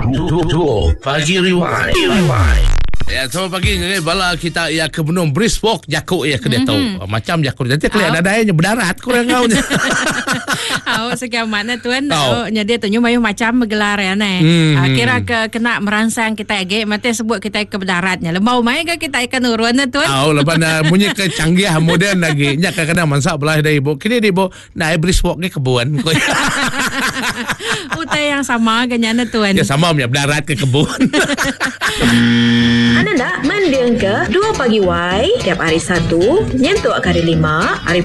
Pagi Rewind. Ya, selamat pagi. Bala kita ya ke Benung Brisk Walk Jakuk ya kena tahu. Macam Jakuk nanti kelihatan ada yang berdarat kurang kau ni. Awak sekian mana tuan? Jadi tu nyu macam bergelar ya ne. Kira kena merangsang kita age mati sebut kita ke berdaratnya. Lembau mai ke kita ikan urun tuan. Lepas punya ke canggih moden lagi. Nya kadang masak belah dari ibu. Kini di ibu naik Brisk Walk ke kebun. Utai yang sama ganyana tuan. Ya sama punya berdarat ke kebun. Anda nak mendengar 2 Pagi Y tiap hari 1 nyentuh hari 5 hari